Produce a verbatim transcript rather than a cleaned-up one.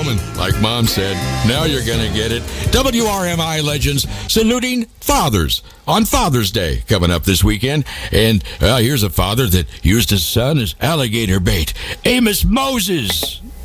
home, and like Mom said, now you're going to get it. W R M I legends saluting fathers on Father's Day coming up this weekend. And uh, here's a father that used his son as alligator bait. Amos Moses.